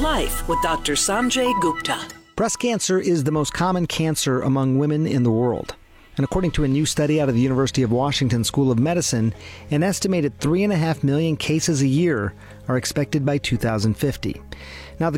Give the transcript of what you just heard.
Life with Dr. Sanjay Gupta. Breast cancer is the most common cancer among women in the world. And according to a new study out of the University of Washington School of Medicine, an estimated 3.5 million cases a year are expected by 2050. Now, the